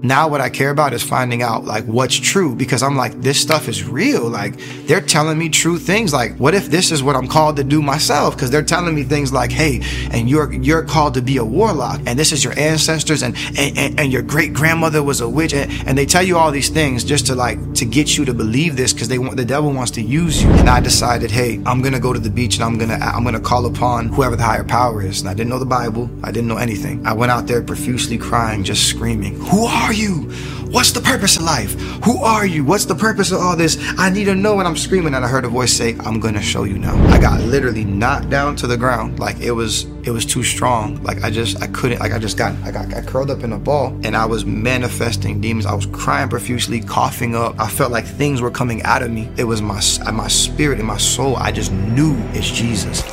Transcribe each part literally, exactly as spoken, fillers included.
Now what I care about is finding out like what's true, because I'm like, this stuff is real. Like they're telling me true things. Like, what if this is what I'm called to do myself? Because they're telling me things like, hey, and you're you're called to be a warlock, and this is your ancestors, and and, and, and your great grandmother was a witch, and, and they tell you all these things just to like to get you to believe this, because they want the devil wants to use you. And I decided, hey, I'm gonna go to the beach and I'm gonna I'm gonna call upon whoever the higher power is. And I didn't know the Bible. I didn't know anything. I went out there profusely crying, just screaming, who are you? What's the purpose of life? Who are you? What's the purpose of all this? I need to know. And I'm screaming, and I heard a voice say, I'm gonna show you now. I got literally knocked down to the ground. Like it was it was too strong. Like I just I couldn't like I just got I got I curled up in a ball, and I was manifesting demons. I was crying profusely, coughing up. I felt like things were coming out of me. It was my my spirit and my soul. I just knew it's Jesus.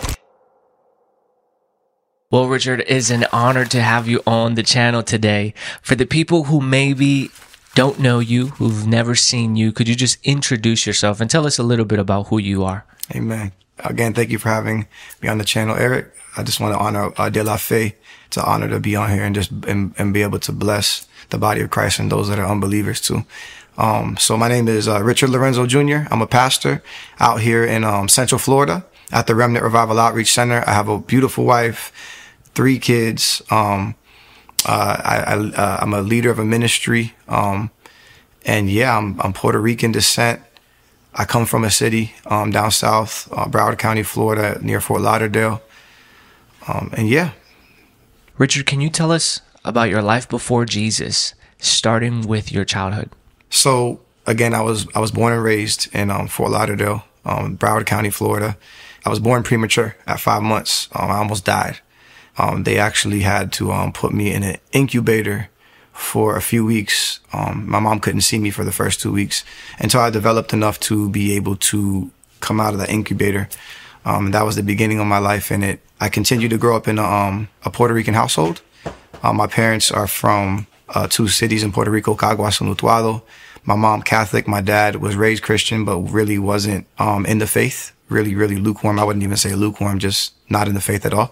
Well, Richard, it is an honor to have you on the channel today. For the people who maybe don't know you, who've never seen you, could you just introduce yourself and tell us a little bit about who you are? Amen. Again, thank you for having me on the channel, Eric. I just want to honor uh, De La Fe. It's an honor to be on here and just and, and be able to bless the body of Christ and those that are unbelievers too. Um, so my name is uh, Richard Lorenzo Junior I'm a pastor out here in um, Central Florida at the Remnant Revival Outreach Center. I have a beautiful wife, three kids. Um, uh, I, I, uh, I'm a leader of a ministry. Um, and yeah, I'm, I'm Puerto Rican descent. I come from a city, um, down south, uh, Broward County, Florida, near Fort Lauderdale. Um, and yeah. Richard, can you tell us about your life before Jesus, starting with your childhood? So again, I was, I was born and raised in, um, Fort Lauderdale, um, Broward County, Florida. I was born premature at five months. Um, I almost died. Um, they actually had to um, put me in an incubator for a few weeks. Um, my mom couldn't see me for the first two weeks until I developed enough to be able to come out of the incubator. Um, and that was the beginning of my life in it. I continued to grow up in a, um, a Puerto Rican household. Um, my parents are from uh, two cities in Puerto Rico, Caguas and Utuado. My mom, Catholic. My dad was raised Christian, but really wasn't um, in the faith. Really, really lukewarm. I wouldn't even say lukewarm, just not in the faith at all.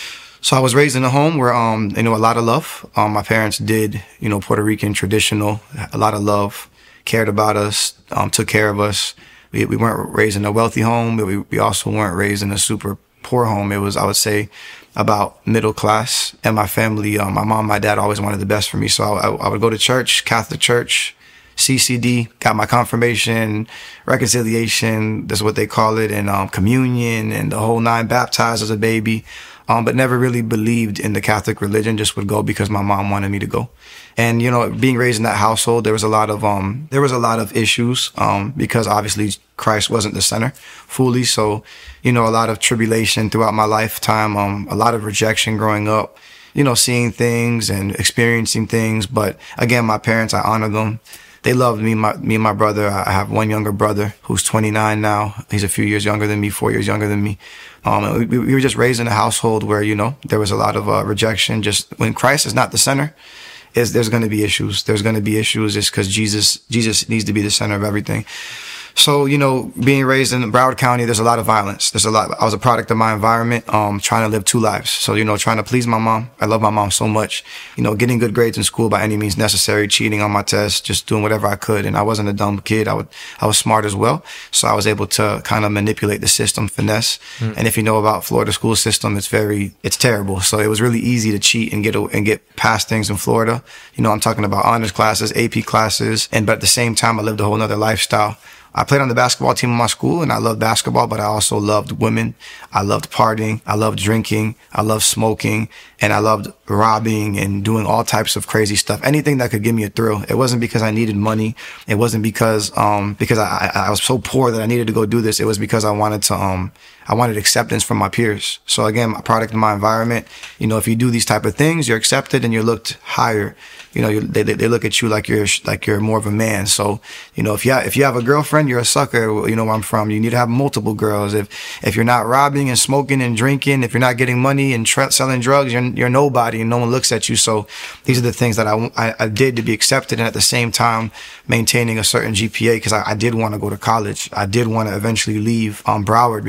So I was raised in a home where, um, you know, a lot of love. Um, my parents did, you know, Puerto Rican traditional, a lot of love, cared about us, um, took care of us. We, we weren't raised in a wealthy home, but we, we also weren't raised in a super poor home. It was, I would say, about middle class. And my family, um, my mom, my dad always wanted the best for me. So I, I would go to church, Catholic church, C C D, got my confirmation, reconciliation, that's what they call it, and um, communion and the whole nine, baptized as a baby. Um, but never really believed in the Catholic religion, just would go because my mom wanted me to go. And, you know, being raised in that household, there was a lot of, um, there was a lot of issues, um, because obviously Christ wasn't the center fully. So, you know, a lot of tribulation throughout my lifetime, um, a lot of rejection growing up, you know, seeing things and experiencing things. But again, my parents, I honor them. They loved me, my, me and my brother. I have one younger brother who's twenty-nine now. He's a few years younger than me, four years younger than me. Um, we, we were just raised in a household where, you know, there was a lot of uh, rejection. Just when Christ is not the center, is there's going to be issues. There's going to be issues just because Jesus, Jesus needs to be the center of everything. So, you know, being raised in Broward County, there's a lot of violence. There's a lot. I was a product of my environment, um, trying to live two lives. So, you know, trying to please my mom. I love my mom so much. You know, getting good grades in school by any means necessary, cheating on my tests, just doing whatever I could. And I wasn't a dumb kid. I would, I was smart as well. So I was able to kind of manipulate the system, finesse. Mm. And if you know about Florida school system, it's very, it's terrible. So it was really easy to cheat and get, and get past things in Florida. You know, I'm talking about honors classes, A P classes. And, but at the same time, I lived a whole nother lifestyle. I played on the basketball team in my school, and I loved basketball, but I also loved women. I loved partying. I loved drinking. I loved smoking, and I loved robbing and doing all types of crazy stuff. Anything that could give me a thrill. It wasn't because I needed money. It wasn't because, um, because I, I was so poor that I needed to go do this. It was because I wanted to, um, I wanted acceptance from my peers. So again, a product of my environment. You know, if you do these type of things, you're accepted and you're looked higher. You know, you, they they look at you like you're like you're more of a man. So, you know, if you have, if you have a girlfriend, you're a sucker. You know where I'm from. You need to have multiple girls. If if you're not robbing and smoking and drinking, if you're not getting money and tra- selling drugs, you're you're nobody and no one looks at you. So these are the things that I, I, I did to be accepted, and at the same time maintaining a certain G P A because I, I did want to go to college. I did want to eventually leave um, Broward because I knew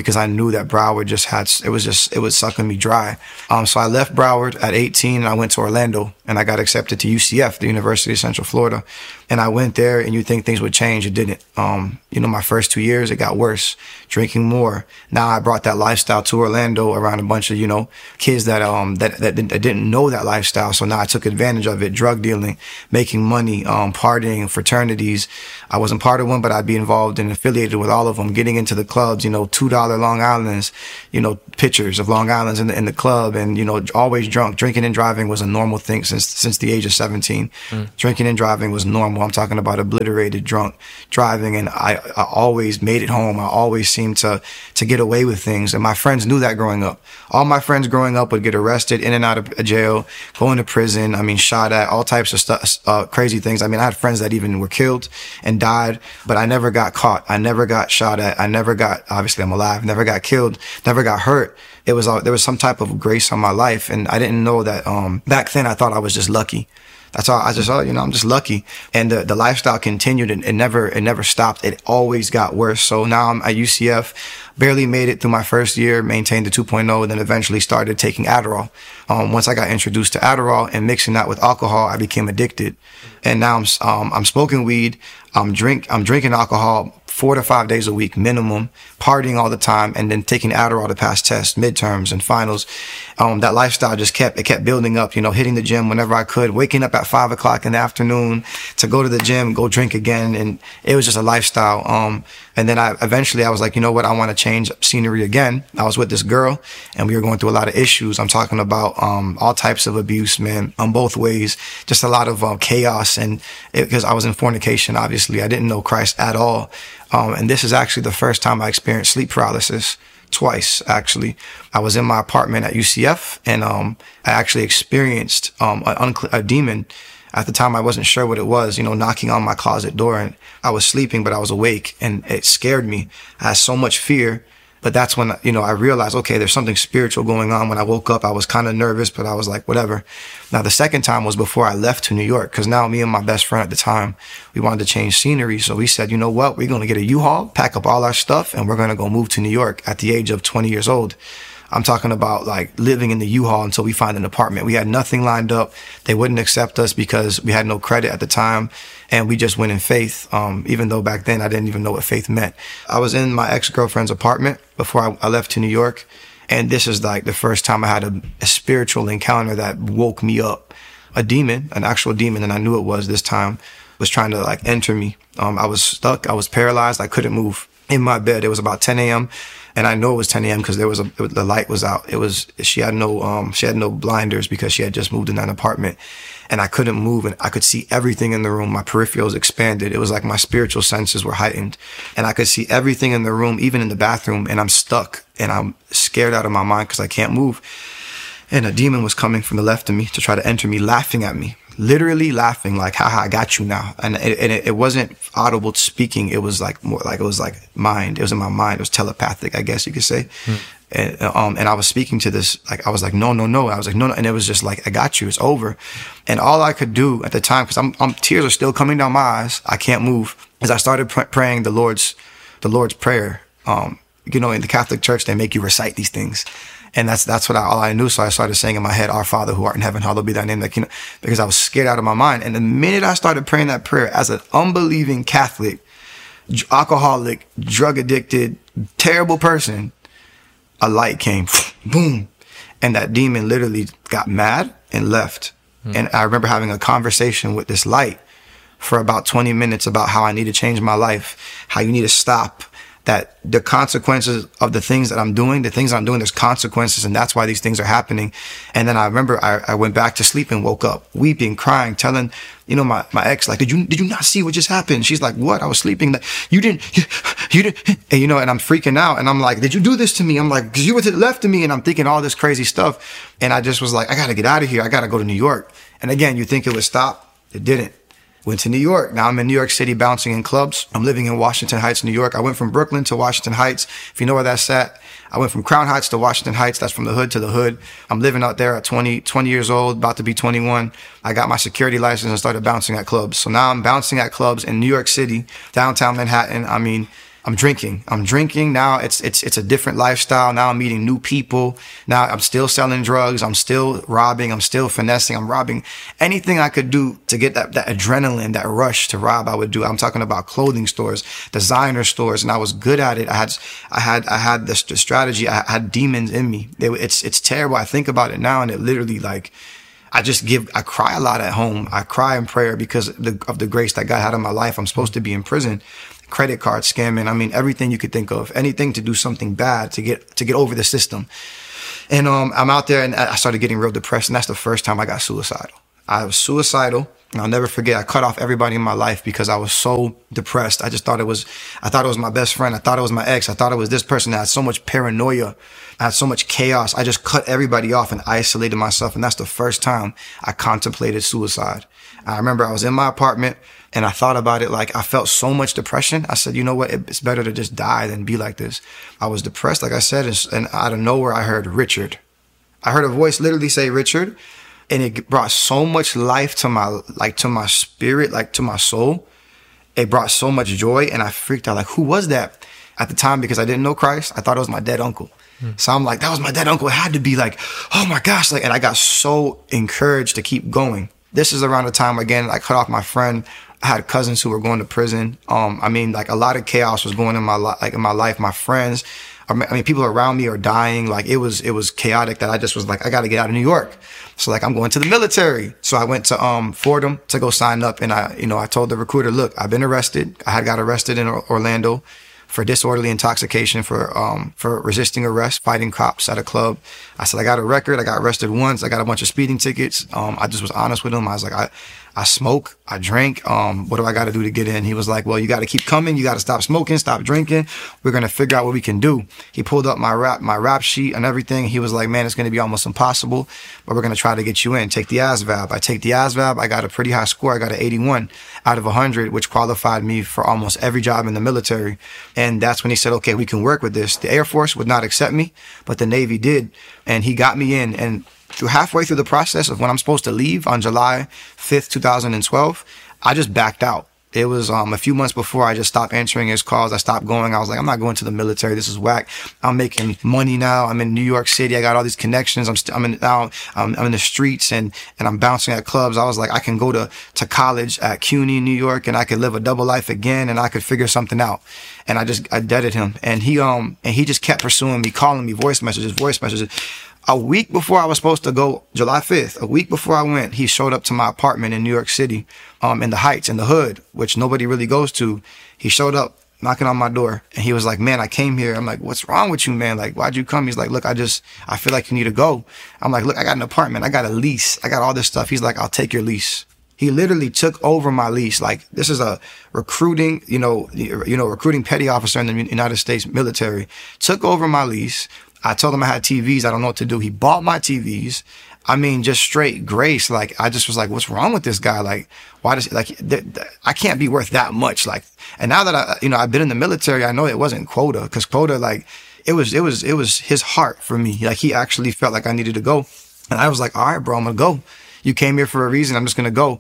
knew that Broward just had, it was just, it was sucking me dry. Um, so I left Broward at eighteen and I went to Orlando and I got accepted to U C F, the University of Central Florida. And I went there and you think things would change. It didn't. Um, you know, my first two years, it got worse, drinking more. Now I brought that lifestyle to Orlando around a bunch of, you know, kids that, um, that, that, didn't, that didn't know that lifestyle. So now I took advantage of it, drug dealing, making money, um, partying, fraternities. I wasn't part of one, but I'd be involved and affiliated with all of them, getting into the clubs, you know, two dollar Long Islands, you know, pictures of Long Islands in the, in the club and, you know, always drunk. Drinking and driving was a normal thing since, since the age of seventeen. Mm. Drinking and driving was normal. I'm talking about obliterated drunk driving. And I, I always made it home. I always seemed to, to get away with things. And my friends knew that growing up. All my friends growing up would get arrested, in and out of jail, going to prison. I mean, shot at, all types of stuff, uh, crazy things. I mean, I had friends that even were killed and died, but I never got caught. I never got shot at. I never got, obviously I'm alive, never got killed, never got hurt. It was, uh, there was some type of grace on my life. And I didn't know that, um, back then I thought I was just lucky. That's all. I just thought, you know, I'm just lucky. And the, the lifestyle continued and it never, it never stopped. It always got worse. So now I'm at U C F, barely made it through my first year, maintained the two point oh, and then eventually started taking Adderall. Um, once I got introduced to Adderall and mixing that with alcohol, I became addicted. And now I'm, um, I'm smoking weed. I'm drink, I'm drinking alcohol four to five days a week minimum, partying all the time, and then taking Adderall to pass tests, midterms, and finals. Um, that lifestyle just kept, it kept building up, you know, hitting the gym whenever I could, waking up at five o'clock in the afternoon to go to the gym, go drink again. And it was just a lifestyle. Um, and then I, eventually I was like, you know what? I want to change scenery again. I was with this girl and we were going through a lot of issues. I'm talking about, um, all types of abuse, man, on both ways, just a lot of uh, chaos. And because I was in fornication, obviously I didn't know Christ at all. Um, and this is actually the first time I experienced sleep paralysis. Twice, actually. I was in my apartment at U C F and, um, I actually experienced, um, a, uncle- a demon. At the time, I wasn't sure what it was, you know, knocking on my closet door, and I was sleeping, but I was awake, and it scared me. I had so much fear. But that's when, you know, I realized, okay, there's something spiritual going on. When I woke up, I was kind of nervous, but I was like, whatever. Now, the second time was before I left to New York, because now me and my best friend at the time, we wanted to change scenery. So we said, you know what? We're going to get a U-Haul, pack up all our stuff, and we're going to go move to New York at the age of twenty years old. I'm talking about like living in the U-Haul until we find an apartment. We had nothing lined up. They wouldn't accept us because we had no credit at the time. And we just went in faith, um, even though back then I didn't even know what faith meant. I was in my ex-girlfriend's apartment before I, I left to New York. And this is like the first time I had a, a spiritual encounter that woke me up. A demon, an actual demon, and I knew it was this time, was trying to like enter me. Um, I was stuck. I was paralyzed. I couldn't move in my bed. It was about ten a.m. And I know it was ten a.m. because there was a, it was, the light was out. It was, she had no, um, she had no blinders because she had just moved in that apartment. And I couldn't move and I could see everything in the room. My peripherals expanded. It was like my spiritual senses were heightened and I could see everything in the room, even in the bathroom. And I'm stuck and I'm scared out of my mind because I can't move. And a demon was coming from the left of me to try to enter me, laughing at me, literally laughing like, haha, I got you now. And it, and it wasn't audible speaking. It was like more like, it was like mind. It was in my mind. It was telepathic, I guess you could say. Hmm. And, um, and I was speaking to this, like, I was like, no, no, no. I was like, no, no. And it was just like, I got you. It's over. And all I could do at the time, cause I'm, I'm tears are still coming down my eyes. I can't move. As I started pr- praying the Lord's, the Lord's prayer. Um, you know, in the Catholic Church, they make you recite these things. And that's, that's what I, all I knew. So I started saying in my head, Our Father who art in heaven, hallowed be thy name. Like, you know, because I was scared out of my mind. And the minute I started praying that prayer as an unbelieving Catholic, alcoholic, drug addicted, terrible person, a light came, boom. And that demon literally got mad and left. Hmm. And I remember having a conversation with this light for about twenty minutes about how I need to change my life, how you need to stop, that the consequences of the things that I'm doing, the things I'm doing, there's consequences, and that's why these things are happening. And then I remember I, I went back to sleep and woke up weeping, crying, telling, you know, my, my ex, like, did you, did you not see what just happened? She's like, what? I was sleeping. Like, you didn't, you, you didn't, and you know, and I'm freaking out. And I'm like, did you do this to me? I'm like, cause you were to the left of me. And I'm thinking all this crazy stuff. And I just was like, I got to get out of here. I got to go to New York. And again, you think it would stop. It didn't. Went to New York. Now I'm in New York City bouncing in clubs. I'm living in Washington Heights, New York. I went from Brooklyn to Washington Heights. If you know where that's at, I went from Crown Heights to Washington Heights. That's from the hood to the hood. I'm living out there at twenty, twenty years old, about to be twenty-one. I got my security license and started bouncing at clubs. So now I'm bouncing at clubs in New York City, downtown Manhattan. I mean, I'm drinking. I'm drinking. Now it's it's it's a different lifestyle. Now I'm meeting new people. Now I'm still selling drugs. I'm still robbing. I'm still finessing. I'm robbing. Anything I could do to get that, that adrenaline, that rush to rob, I would do. I'm talking about clothing stores, designer stores, and I was good at it. I had I had I had this the strategy. I had demons in me. They, it's it's terrible. I think about it now, and it literally like I just give. I cry a lot at home. I cry in prayer because of the, of the grace that God had in my life. I'm supposed to be in prison. Credit card scamming. I mean, everything you could think of, anything to do something bad to get, to get over the system. And, um, I'm out there and I started getting real depressed. And that's the first time I got suicidal. I was suicidal. And I'll never forget, I cut off everybody in my life because I was so depressed. I just thought it was, I thought it was my best friend. I thought it was my ex. I thought it was this person that had so much paranoia. I had so much chaos. I just cut everybody off and isolated myself. And that's the first time I contemplated suicide. I remember I was in my apartment and I thought about it. Like, I felt so much depression. I said, you know what? It's better to just die than be like this. I was depressed, like I said, and out of nowhere, I heard Richard. I heard a voice literally say Richard. And it brought so much life to my, like, to my spirit, like, to my soul. It brought so much joy. And I freaked out, like, who was that? At the time, because I didn't know Christ, I thought it was my dead uncle. Mm. So I'm like, that was my dead uncle. It had to be like, oh my gosh. Like, and I got so encouraged to keep going. This is around the time, again, I cut off my friend. I had cousins who were going to prison. Um, I mean, like, a lot of chaos was going in my life, like in my life. My friends, I mean, people around me are dying. Like, it was, it was chaotic that I just was like, I got to get out of New York. So like, I'm going to the military. So I went to, um, Fordham to go sign up. And I, you know, I told the recruiter, look, I've been arrested. I had got arrested in Orlando for disorderly intoxication, for, um, for resisting arrest, fighting cops at a club. I said, I got a record. I got arrested once. I got a bunch of speeding tickets. Um, I just was honest with him. I was like, I, I smoke, I drink. Um, what do I got to do to get in? He was like, well, you got to keep coming. You got to stop smoking, stop drinking. We're going to figure out what we can do. He pulled up my rap, my rap sheet and everything. He was like, man, it's going to be almost impossible, but we're going to try to get you in. Take the A S V A B. I take the A S V A B. I got a pretty high score. I got an eighty-one out of one hundred, which qualified me for almost every job in the military. And that's when he said, okay, we can work with this. The Air Force would not accept me, but the Navy did. And he got me in. And through halfway through the process of when I'm supposed to leave on July fifth, two thousand twelve, I just backed out. It was um, a few months before I just stopped answering his calls. I stopped going. I was like, I'm not going to the military. This is whack. I'm making money now. I'm in New York City. I got all these connections. I'm st- I'm in now. I'm, I'm in the streets and and I'm bouncing at clubs. I was like, I can go to to college at CUNY in New York and I could live a double life again and I could figure something out. And I just I deaded him and he um and he just kept pursuing me, calling me, voice messages, voice messages. A week before I was supposed to go, July fifth, a week before I went, he showed up to my apartment in New York City, um, in the Heights, in the hood, which nobody really goes to. He showed up knocking on my door and he was like, man, I came here. I'm like, what's wrong with you, man? Like, why'd you come? He's like, look, I just, I feel like you need to go. I'm like, look, I got an apartment. I got a lease. I got all this stuff. He's like, I'll take your lease. He literally took over my lease. Like, this is a recruiting, you know, you know, recruiting petty officer in the United States military, took over my lease. I told him I had T Vs. I don't know what to do. He bought my T Vs. I mean, just straight grace. Like, I just was like, what's wrong with this guy? Like, why does, like, th- th- I can't be worth that much. Like, and now that I, you know, I've been in the military, I know it wasn't quota, because quota, like, it was, it was, it was his heart for me. Like, he actually felt like I needed to go. And I was like, all right, bro, I'm going to go. You came here for a reason. I'm just going to go.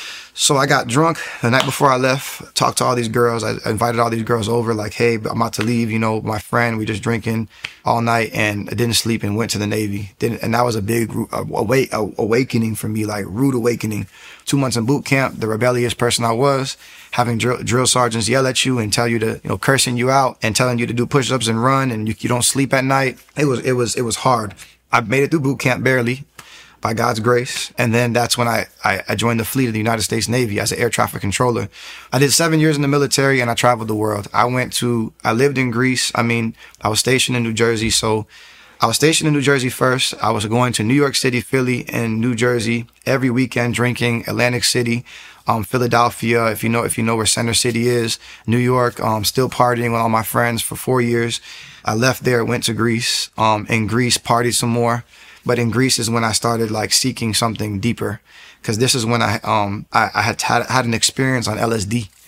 So I got drunk the night before I left, talked to all these girls. I invited all these girls over, like, hey, I'm about to leave, you know, my friend, we just drinking all night, and I didn't sleep and went to the Navy. Didn't, and that was a big awake, awakening for me, like rude awakening. Two months in boot camp, the rebellious person I was, having drill, drill sergeants yell at you and tell you to, you know, cursing you out and telling you to do push-ups and run, and you, you don't sleep at night. It was, it was, it was hard. I made it through boot camp barely, by God's grace. And then that's when I, I, I joined the fleet of the United States Navy as an air traffic controller. I did seven years in the military and I traveled the world. I went to, I lived in Greece. I mean, I was stationed in New Jersey. So I was stationed in New Jersey first. I was going to New York City, Philly, and New Jersey every weekend, drinking. Atlantic City, um, Philadelphia, if you know, if you know where Center City is, New York, um, still partying with all my friends for four years. I left there, went to Greece, um, in Greece, partied some more. But in Greece is when I started like seeking something deeper, because this is when I um I, I had, had had an experience on L S D.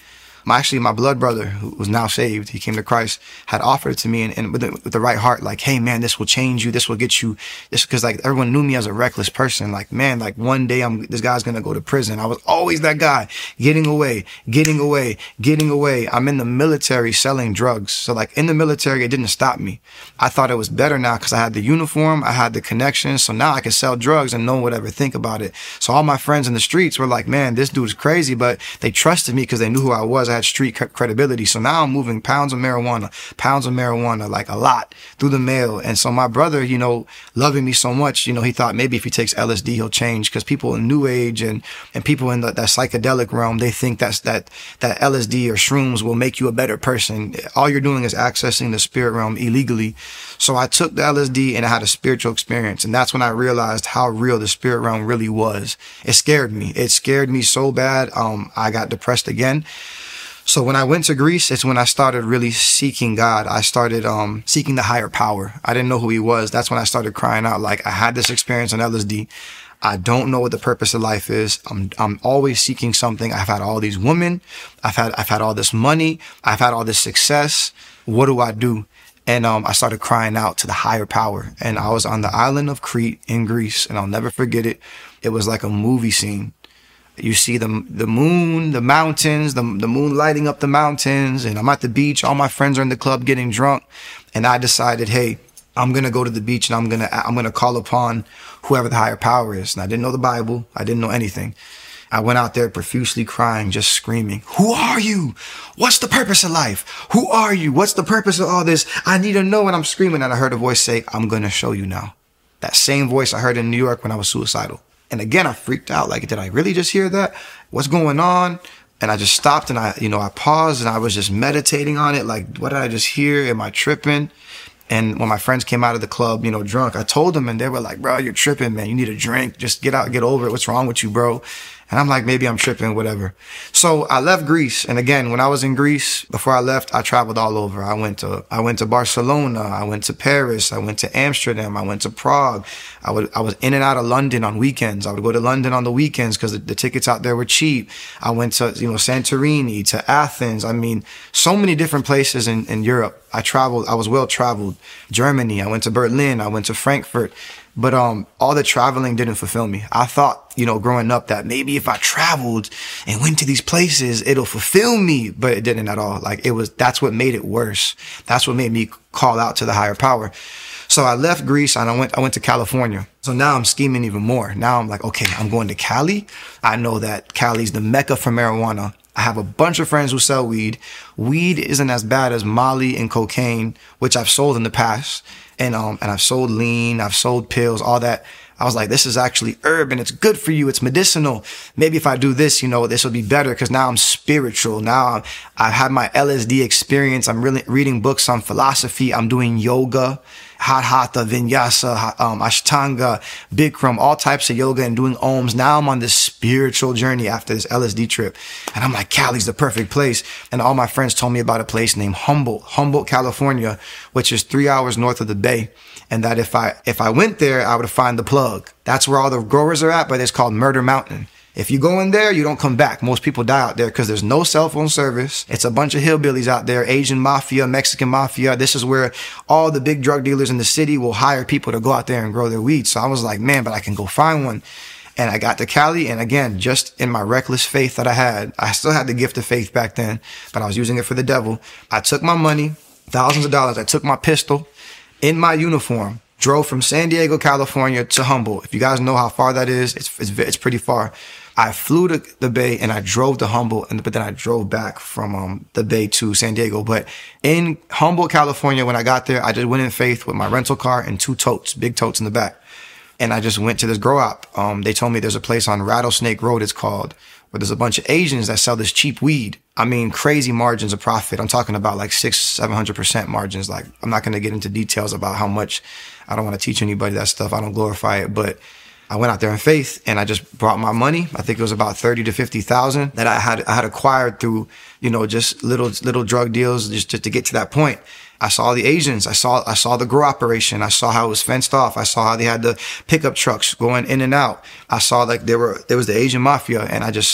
My, actually, my blood brother, who was now saved, he came to Christ, had offered it to me, and, and with, the, with the right heart, like, hey, man, this will change you. This will get you. This, because like everyone knew me as a reckless person. Like, man, like one day I'm this guy's gonna go to prison. I was always that guy, getting away, getting away, getting away. I'm in the military selling drugs. So like in the military, it didn't stop me. I thought it was better now because I had the uniform, I had the connections. So now I could sell drugs and no one would ever think about it. So all my friends in the streets were like, man, this dude's crazy, but they trusted me because they knew who I was. I had street credibility. So now I'm moving pounds of marijuana, pounds of marijuana, like a lot through the mail. And so my brother, you know, loving me so much, you know, he thought maybe if he takes L S D, he'll change, because people in New Age and, and people in the, that psychedelic realm, they think that's that, that L S D or shrooms will make you a better person. All you're doing is accessing the spirit realm illegally. So I took the L S D and I had a spiritual experience. And that's when I realized how real the spirit realm really was. It scared me. It scared me so bad. Um, I got depressed again. So when I went to Greece, it's when I started really seeking God. I started um, seeking the higher power. I didn't know who he was. That's when I started crying out, like, I had this experience on L S D. I don't know what the purpose of life is. I'm I'm always seeking something. I've had all these women. I've had I've had all this money. I've had all this success. What do I do? And um, I started crying out to the higher power. And I was on the island of Crete in Greece, and I'll never forget it. It was like a movie scene. You see the the moon, the mountains, the the moon lighting up the mountains, and I'm at the beach. All my friends are in the club getting drunk, and I decided, hey, I'm gonna go to the beach and I'm gonna I'm gonna call upon whoever the higher power is. And I didn't know the Bible. I didn't know anything. I went out there profusely crying, just screaming, who are you? What's the purpose of life? Who are you? What's the purpose of all this? I need to know. And I'm screaming, and I heard a voice say, I'm gonna show you now. That same voice I heard in New York when I was suicidal. And again, I freaked out. Like, did I really just hear that? What's going on? And I just stopped and I, you know, I paused and I was just meditating on it. Like, what did I just hear? Am I tripping? And when my friends came out of the club, you know, drunk, I told them, and they were like, bro, you're tripping, man. You need a drink. Just get out, get over it. What's wrong with you, bro? And I'm like, maybe I'm tripping, whatever. So I left Greece. And again, when I was in Greece, before I left, I traveled all over. I went to, I went to Barcelona. I went to Paris. I went to Amsterdam. I went to Prague. I would, I was in and out of London on weekends. I would go to London on the weekends because the, the tickets out there were cheap. I went to, you know, Santorini, to Athens. I mean, so many different places in, in Europe. I traveled. I was well traveled. Germany. I went to Berlin. I went to Frankfurt. But um, all the traveling didn't fulfill me. I thought, you know, growing up that maybe if I traveled and went to these places, it'll fulfill me. But it didn't at all. Like, it was, that's what made it worse. That's what made me call out to the higher power. So I left Greece and I went, I went to California. So now I'm scheming even more. Now I'm like, okay, I'm going to Cali. I know that Cali's the mecca for marijuana. I have a bunch of friends who sell weed. Weed isn't as bad as Molly and cocaine, which I've sold in the past. And, um, and I've sold lean, I've sold pills, all that. I was like, this is actually herb and it's good for you. It's medicinal. Maybe if I do this, you know, this will be better because now I'm spiritual. Now I've had my L S D experience. I'm really reading books on philosophy. I'm doing yoga, hatha, vinyasa, um, ashtanga, Bikram, all types of yoga and doing ohms. Now I'm on this spiritual journey after this L S D trip. And I'm like, Cali's the perfect place. And all my friends told me about a place named Humboldt, Humboldt, California, which is three hours north of the Bay. And that if I, if I went there, I would find the plug. That's where all the growers are at, but it's called Murder Mountain. If you go in there, you don't come back. Most people die out there because there's no cell phone service. It's a bunch of hillbillies out there, Asian mafia, Mexican mafia. This is where all the big drug dealers in the city will hire people to go out there and grow their weed. So I was like, man, but I can go find one. And I got to Cali. And again, just in my reckless faith that I had, I still had the gift of faith back then, but I was using it for the devil. I took my money, thousands of dollars. I took my pistol in my uniform, drove from San Diego, California to Humboldt. If you guys know how far that is, it's, it's, it's pretty far. I flew to the Bay and I drove to Humboldt, and but then I drove back from um, the Bay to San Diego. But in Humboldt, California, when I got there, I just went in faith with my rental car and two totes, big totes in the back. And I just went to this grow op. Um, they told me there's a place on Rattlesnake Road, it's called, where there's a bunch of Asians that sell this cheap weed. I mean, crazy margins of profit. I'm talking about like six, seven hundred percent margins. Like, I'm not going to get into details about how much. I don't want to teach anybody that stuff. I don't glorify it, but I went out there in faith and I just brought my money. I think it was about thirty to fifty thousand that I had, I had acquired through, you know, just little, little drug deals just, just to get to that point. I saw the Asians. I saw, I saw the grow operation. I saw how it was fenced off. I saw how they had the pickup trucks going in and out. I saw like there were, there was the Asian mafia, and I just stood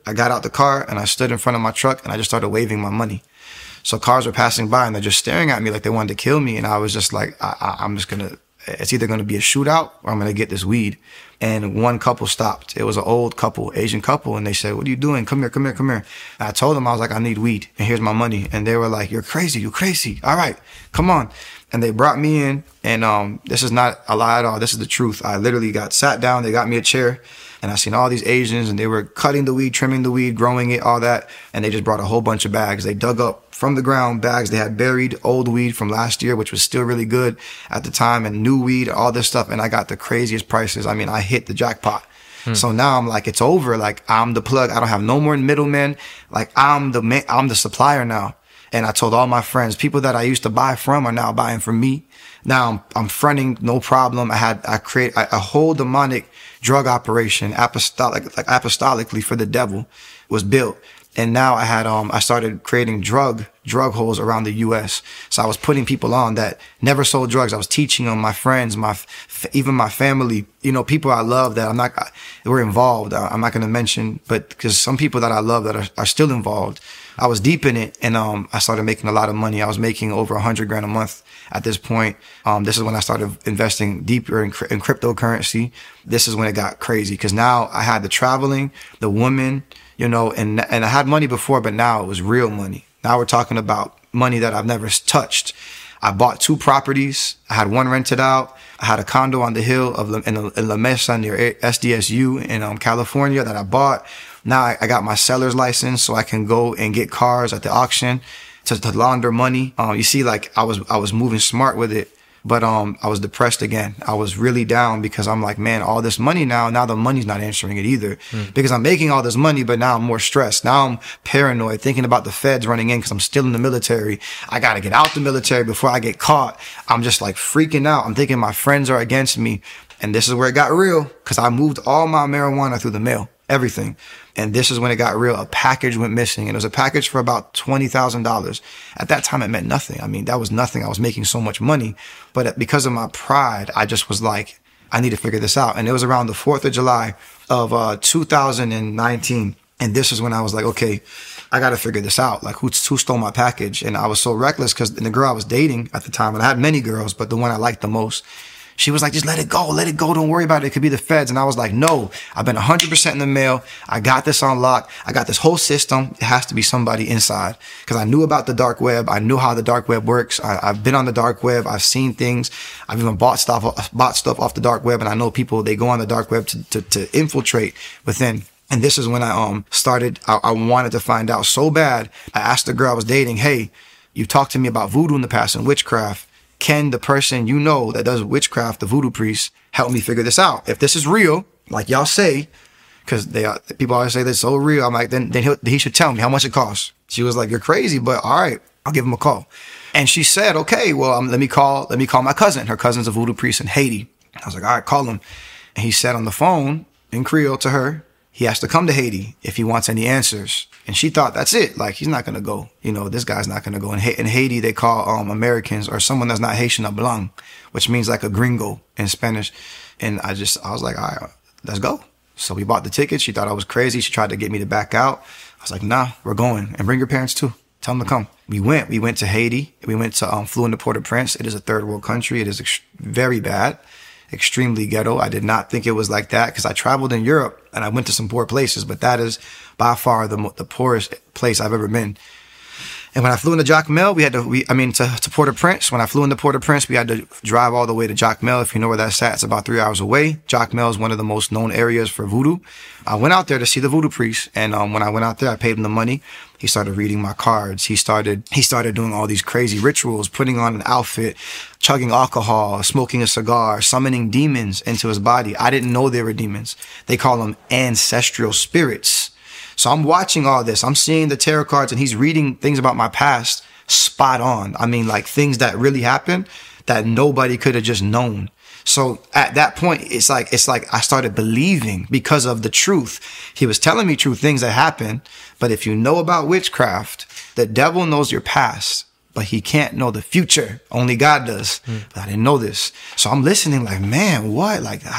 I got out the car and I stood in front of my truck and I just started waving my money. So cars were passing by and they're just staring at me like they wanted to kill me. And I was just like, I, I, I'm just going to, it's either going to be a shootout or I'm going to get this weed. And one couple stopped. It was an old couple, Asian couple. And they said, what are you doing? Come here, come here, come here. And I told them, I was like, I need weed and here's my money. And they were like, you're crazy. You're crazy. All right, come on. And they brought me in. And um, this is not a lie at all. This is the truth. I literally got sat down. They got me a chair. And I seen all these Asians and they were cutting the weed, trimming the weed, growing it, all that. And they just brought a whole bunch of bags. They dug up from the ground bags. They had buried old weed from last year, which was still really good at the time, and new weed, all this stuff. And I got the craziest prices. I mean, I hit the jackpot. Hmm. So now I'm like, it's over. Like, I'm the plug. I don't have no more middlemen. Like, I'm the man, I'm the supplier now. And I told all my friends, people that I used to buy from are now buying from me. Now I'm, I'm fronting, no problem. I had, I create a, a whole demonic drug operation, apostolic, like apostolically for the devil was built. And now I had, um, I started creating drug, drug holes around the U S. So I was putting people on that never sold drugs. I was teaching them, my friends, my, even my family, you know, people I love that I'm not, we're involved. I'm not going to mention, but because some people that I love that are, are still involved. I was deep in it and, um, I started making a lot of money. I was making over a hundred grand a month at this point. Um, this is when I started investing deeper in, in cryptocurrency. This is when it got crazy because now I had the traveling, the women, you know, and, and I had money before, but now it was real money. Now we're talking about money that I've never touched. I bought two properties. I had one rented out. I had a condo on the hill of La, in, in La Mesa near S D S U in um, California that I bought. Now I, I got my seller's license so I can go and get cars at the auction to, to launder money. Um, you see, like I was, I was moving smart with it, but, um, I was depressed again. I was really down because I'm like, man, all this money now, now the money's not answering it either mm. because I'm making all this money, but now I'm more stressed. Now I'm paranoid thinking about the feds running in because I'm still in the military. I got to get out the military before I get caught. I'm just like freaking out. I'm thinking my friends are against me. And this is where it got real because I moved all my marijuana through the mail, everything. And this is when it got real. A package went missing and it was a package for about twenty thousand dollars. At that time, it meant nothing. I mean, that was nothing. I was making so much money, but because of my pride, I just was like, I need to figure this out. And it was around the fourth of July of, uh, two thousand nineteen. And this is when I was like, okay, I got to figure this out. Like who, who stole my package? And I was so reckless because the girl I was dating at the time, and I had many girls, but the one I liked the most, she was like, just let it go. Let it go. Don't worry about it. It could be the feds. And I was like, no, I've been one hundred percent in the mail. I got this on lock. I got this whole system. It has to be somebody inside because I knew about the dark web. I knew how the dark web works. I, I've been on the dark web. I've seen things. I've even bought stuff, bought stuff off the dark web. And I know people, they go on the dark web to, to, to infiltrate within. And this is when I um started, I, I wanted to find out so bad. I asked the girl I was dating, hey, you talked to me about voodoo in the past and witchcraft. Can the person you know that does witchcraft, the voodoo priest, help me figure this out? If this is real, like y'all say, because they are, people always say this is so real. I'm like, then then he'll, he should tell me how much it costs. She was like, you're crazy, but all right, I'll give him a call. And she said, okay, well, um, let me call, let me call my cousin. Her cousin's a voodoo priest in Haiti. I was like, all right, call him. And he said on the phone in Creole to her, he has to come to Haiti if he wants any answers. And she thought, that's it. Like, he's not going to go. You know, this guy's not going to go. In, ha- in Haiti, they call um Americans or someone that's not Haitian a blanc, which means like a gringo in Spanish. And I just, I was like, all right, let's go. So we bought the ticket. She thought I was crazy. She tried to get me to back out. I was like, nah, we're going. And bring your parents too. Tell them to come. We went. We went to Haiti. We went to, um, flew into Port-au-Prince. It is a third world country. It is ex- very bad. Extremely ghetto. I did not think it was like that because I traveled in Europe and I went to some poor places, but that is by far the the poorest place I've ever been. And when I flew into Jacmel, we had to, we, I mean, to, to Port-au-Prince. When I flew into Port-au-Prince, we had to drive all the way to Jacmel. If you know where that's at, it's about three hours away. Jacmel is one of the most known areas for voodoo. I went out there to see the voodoo priest. And, um, when I went out there, I paid him the money. He started reading my cards. He started, he started doing all these crazy rituals, putting on an outfit, chugging alcohol, smoking a cigar, summoning demons into his body. I didn't know they were demons. They call them ancestral spirits. So I'm watching all this. I'm seeing the tarot cards and he's reading things about my past spot on. I mean, like things that really happened that nobody could have just known. So at that point, it's like, it's like I started believing because of the truth. He was telling me true things that happened. But if you know about witchcraft, the devil knows your past, but he can't know the future. Only God does. Mm. But I didn't know this. So I'm listening like, man, what? Like,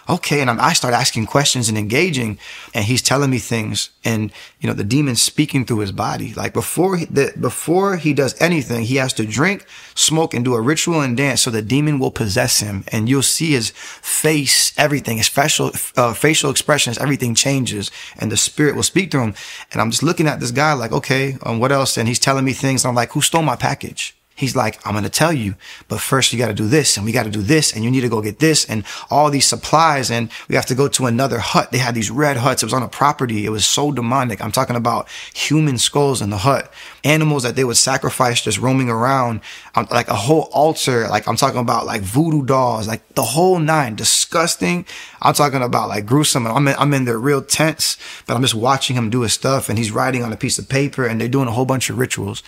okay. And I'm, I start asking questions and engaging, and he's telling me things, and, you know, the demon's speaking through his body. Like before he, the, before he does anything, he has to drink, smoke, and do a ritual and dance so the demon will possess him. And you'll see his face, everything, his facial, uh, facial expressions, everything changes, and the spirit will speak to him. And I'm just looking at this guy like, okay, um, what else? And he's telling me things. I'm like, who stole my package? He's like, I'm going to tell you, but first you got to do this, and we got to do this, and you need to go get this, and all these supplies, and we have to go to another hut. They had these red huts. It was on a property. It was so demonic. I'm talking about human skulls in the hut, animals that they would sacrifice just roaming around, um, like a whole altar. Like I'm talking about like voodoo dolls, like the whole nine. Disgusting. I'm talking about like gruesome. I'm in, I'm in their real tents, but I'm just watching him do his stuff, and he's writing on a piece of paper, and they're doing a whole bunch of rituals.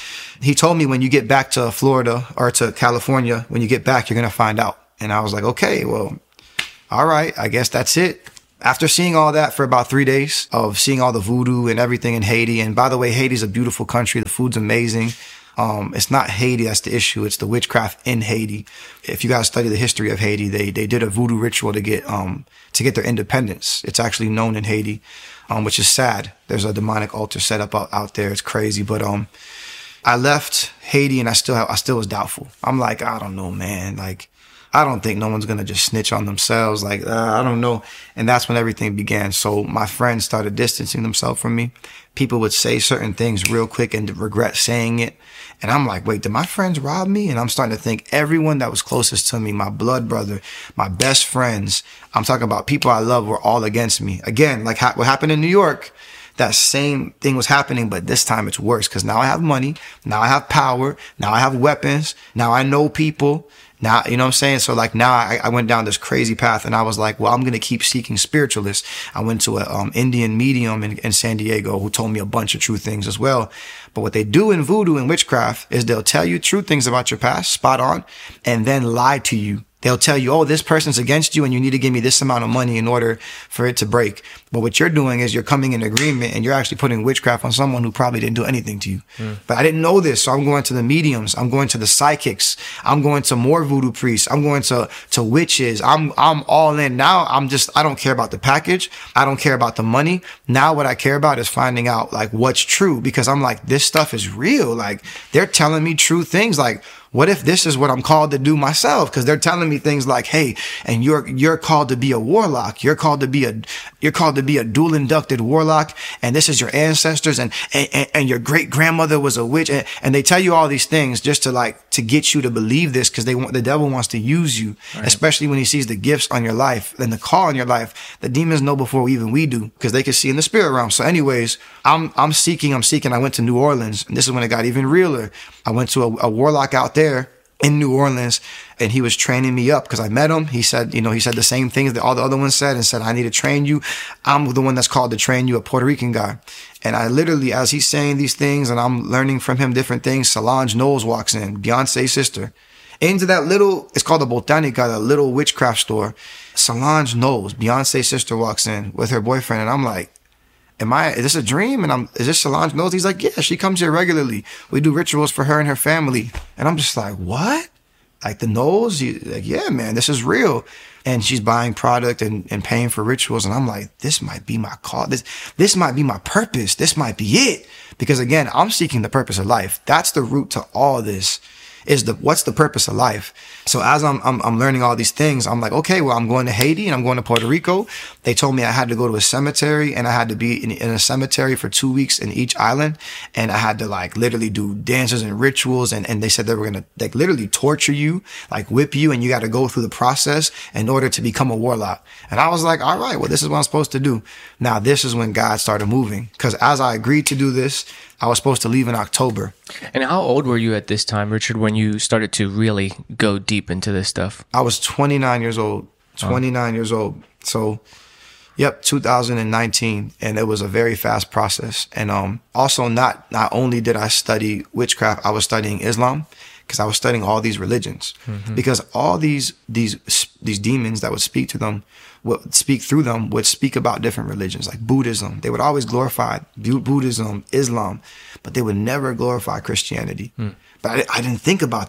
He told me, when you get back to Florida or to California, when you get back, you're going to find out. And I was like, okay, well, all right, I guess that's it. After seeing all that for about three days of seeing all the voodoo and everything in Haiti. And by the way, Haiti's a beautiful country. The food's amazing. Um, it's not Haiti that's the issue. It's the witchcraft in Haiti. If you guys study the history of Haiti, they, they did a voodoo ritual to get, um, to get their independence. It's actually known in Haiti, um, which is sad. There's a demonic altar set up out, out there. It's crazy. But, um, I left Haiti, and I still have, I still was doubtful. I'm like, I don't know, man. Like, I don't think no one's going to just snitch on themselves. Like, uh, I don't know. And that's when everything began. So my friends started distancing themselves from me. People would say certain things real quick and regret saying it. And I'm like, wait, did my friends rob me? And I'm starting to think everyone that was closest to me, my blood brother, my best friends, I'm talking about people I love, were all against me. Again, like ha- what happened in New York. That same thing was happening, but this time it's worse, because now I have money. Now I have power. Now I have weapons. Now I know people. Now, you know what I'm saying? So like now I, I went down this crazy path, and I was like, well, I'm going to keep seeking spiritualists. I went to a um, Indian medium in, in San Diego who told me a bunch of true things as well. But what they do in voodoo and witchcraft is they'll tell you true things about your past, spot on, and then lie to you. They'll tell you, oh, this person's against you and you need to give me this amount of money in order for it to break. But what you're doing is you're coming in agreement, and you're actually putting witchcraft on someone who probably didn't do anything to you. Mm. But I didn't know this. So I'm going to the mediums. I'm going to the psychics. I'm going to more voodoo priests. I'm going to, to witches. I'm, I'm all in. Now I'm just, I don't care about the package. I don't care about the money. Now what I care about is finding out like what's true, because I'm like, this stuff is real. Like they're telling me true things. Like, what if this is what I'm called to do myself? Because they're telling me things like, hey, and you're you're called to be a warlock. You're called to be a you're called to be a dual inducted warlock, and this is your ancestors, and and, and your great grandmother was a witch, and, and they tell you all these things just to like to get you to believe this, because they want the devil wants to use you, right. Especially when he sees the gifts on your life and the call on your life. The demons know before even we do, because they can see in the spirit realm. So, anyways, I'm I'm seeking, I'm seeking. I went to New Orleans, and this is when it got even realer. I went to a, a warlock out there in New Orleans, and he was training me up because I met him. He said, you know, he said the same things that all the other ones said, and said, I need to train you. I'm the one that's called to train you, a Puerto Rican guy. And I literally, as he's saying these things and I'm learning from him different things, Solange Knowles walks in, Beyonce's sister, into that little, it's called the Botanica, the little witchcraft store. Solange Knowles, Beyonce's sister, walks in with her boyfriend, and I'm like, Am I, is this a dream? And I'm, is this Solange Knowles? He's like, yeah, she comes here regularly. We do rituals for her and her family. And I'm just like, what? Like the Knowles? You, like, yeah, man, this is real. And she's buying product and, and paying for rituals. And I'm like, this might be my call. This, this might be my purpose. This might be it. Because again, I'm seeking the purpose of life. That's the root to all this. Is the what's the purpose of life? So as I'm, I'm I'm learning all these things, I'm like, okay, well, I'm going to Haiti and I'm going to Puerto Rico. They told me I had to go to a cemetery, and I had to be in, in a cemetery for two weeks in each island, and I had to like literally do dances and rituals, and, and they said they were gonna like literally torture you, like whip you, and you got to go through the process in order to become a warlock. And I was like, all right, well, this is what I'm supposed to do. Now this is when God started moving, because as I agreed to do this, I was supposed to leave in October. And how old were you at this time, Richard, when you started to really go deep into this stuff? I was twenty-nine years old. twenty-nine oh. years old. So, yep, two thousand nineteen. And it was a very fast process. And um, also, not not only did I study witchcraft, I was studying Islam, because I was studying all these religions. Mm-hmm. Because all these these these demons that would speak to them, would speak through them, would speak about different religions, like Buddhism. They would always glorify Buddhism, Islam, but they would never glorify Christianity. Mm. But I, I didn't think about that.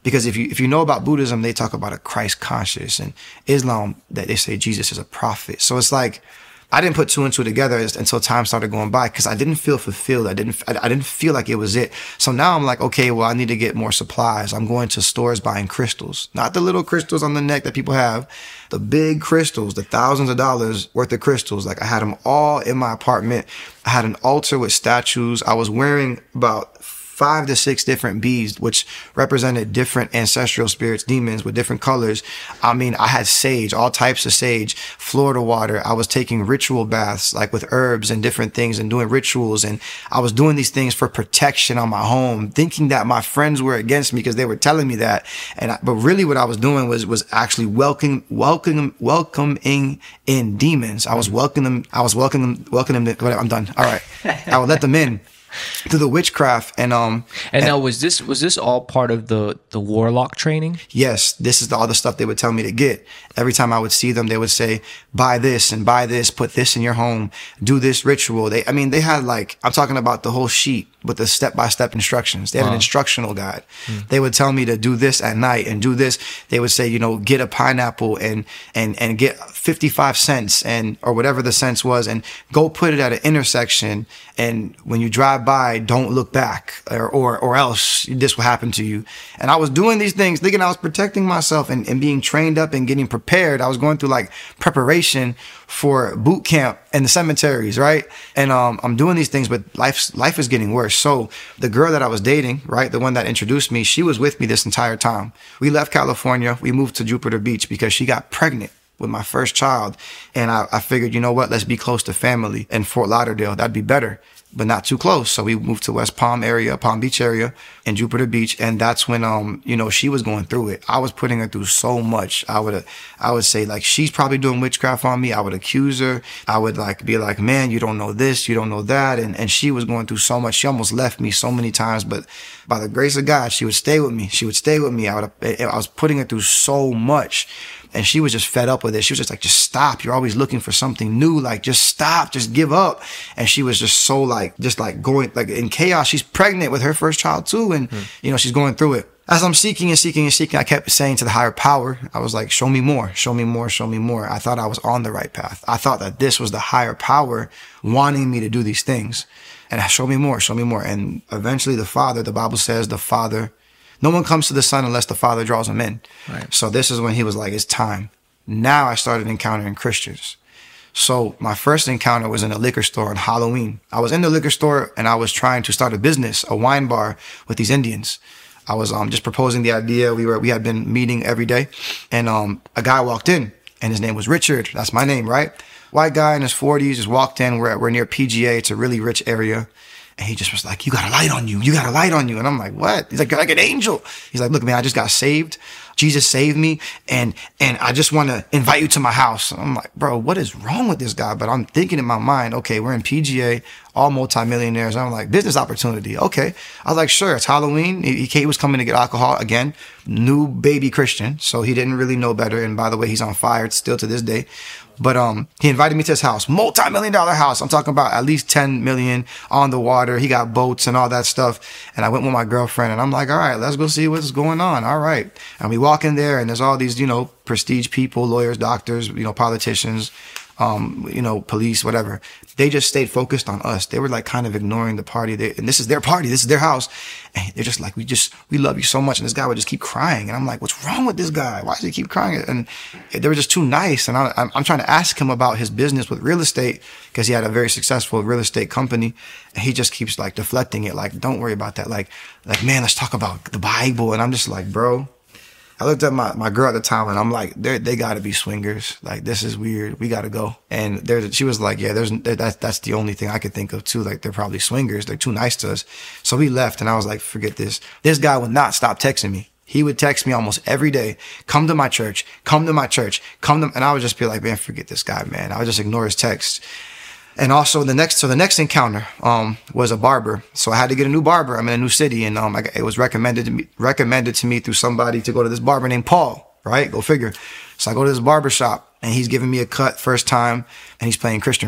Because if you if you know about Buddhism, they talk about a Christ conscious, and Islam that they say Jesus is a prophet. So it's like I didn't put two and two together until time started going by because I didn't feel fulfilled. I didn't I, I didn't feel like it was it. So now I'm like, okay, well, I need to get more supplies. I'm going to stores buying crystals, not the little crystals on the neck that people have, the big crystals, the thousands of dollars worth of crystals. Like I had them all in my apartment. I had an altar with statues. I was wearing about five to six different beads, which represented different ancestral spirits, demons with different colors. I mean, I had sage, all types of sage, Florida water. I was taking ritual baths, like with herbs and different things and doing rituals. And I was doing these things for protection on my home, thinking that my friends were against me because they were telling me that. And I, but really what I was doing was, was actually welcoming, welcoming, welcoming in demons. I was welcoming them. I was welcoming, welcoming them. I'm done. All right. I would let them in through the witchcraft. And um and, and now was this was this all part of the the warlock training? Yes, this is all the stuff they would tell me to get. Every time I would see them, they would say, buy this and buy this, put this in your home, do this ritual. They I mean they had like, I'm talking about the whole sheet with the step-by-step instructions. They had wow. an instructional guide. Hmm. They would tell me to do this at night and do this. They would say, you know, get a pineapple and and and get fifty-five cents and or whatever the cents was, and go put it at an intersection, and when you drive by, don't look back, or or, or else this will happen to you. And I was doing these things thinking I was protecting myself and, and being trained up and getting prepared. I was going through like preparation for boot camp in the cemeteries, right? And um, I'm doing these things, but life life is getting worse. So the girl that I was dating, right, the one that introduced me, she was with me this entire time. We left California. We moved to Jupiter Beach because she got pregnant with my first child. And I, I figured, you know what, let's be close to family in Fort Lauderdale. That'd be better, but not too close. So we moved to West Palm area, Palm Beach area, and Jupiter Beach. And that's when, um, you know, she was going through it. I was putting her through so much. I would, I would say like, she's probably doing witchcraft on me. I would accuse her. I would like, be like, man, you don't know this, you don't know that. And, and she was going through so much. She almost left me so many times, but by the grace of God, she would stay with me. She would stay with me. I would, I was putting her through so much. And she was just fed up with it. She was just like, just stop. You're always looking for something new. Like, just stop. Just give up. And she was just so like, just like going like in chaos. She's pregnant with her first child too. And, mm. you know, she's going through it. As I'm seeking and seeking and seeking, I kept saying to the higher power, I was like, show me more, show me more, show me more. I thought I was on the right path. I thought that this was the higher power wanting me to do these things. And show me more, show me more. And eventually the Father, the Bible says the Father, no one comes to the Son unless the Father draws him in. Right. So this is when he was like, it's time. Now I started encountering Christians. So my first encounter was in a liquor store on Halloween. I was in the liquor store and I was trying to start a business, a wine bar with these Indians. I was um, just proposing the idea. We were we had been meeting every day, and um, a guy walked in, and his name was Richard. That's my name, right? White guy in his forties just walked in. We're we're near P G A. It's a really rich area. And he just was like, you got a light on you. You got a light on you. And I'm like, what? He's like, you're like an angel. He's like, look, man, I just got saved. Jesus saved me. And, and I just want to invite you to my house. And I'm like, bro, what is wrong with this guy? But I'm thinking in my mind, okay, we're in P G A, all multimillionaires. I'm like, business opportunity. Okay. I was like, sure. It's Halloween. He, he was coming to get alcohol again. New baby Christian. So he didn't really know better. And by the way, he's on fire still to this day. But um, he invited me to his house, multi-million dollar house. I'm talking about at least ten million on the water. He got boats and all that stuff. And I went with my girlfriend and I'm like, all right, let's go see what's going on. All right. And we walk in there and there's all these, you know, prestige people, lawyers, doctors, you know, politicians, um, you know, police, whatever. They just stayed focused on us. They were like kind of ignoring the party. They, and this is their party. This is their house. And they're just like, we just, we love you so much. And this guy would just keep crying. And I'm like, what's wrong with this guy? Why does he keep crying? And they were just too nice. And I, I'm trying to ask him about his business with real estate because he had a very successful real estate company. And he just keeps like deflecting it. Like, don't worry about that. Like, like, man, let's talk about the Bible. And I'm just like, bro. I looked at my, my girl at the time and I'm like, they they gotta be swingers. Like, this is weird. We gotta go. And there, she was like, yeah, there's, that's, that's the only thing I could think of too. Like, they're probably swingers. They're too nice to us. So we left and I was like, forget this. This guy would not stop texting me. He would text me almost every day. Come to my church. Come to my church. Come to, and I would just be like, man, forget this guy, man. I would just ignore his texts. And also the next, so the next encounter, um, was a barber. So I had to get a new barber. I'm in a new city and, um, I, it was recommended to me, recommended to me through somebody to go to this barber named Paul, right? Go figure. So I go to this barber shop and he's giving me a cut first time and he's playing Christian rap.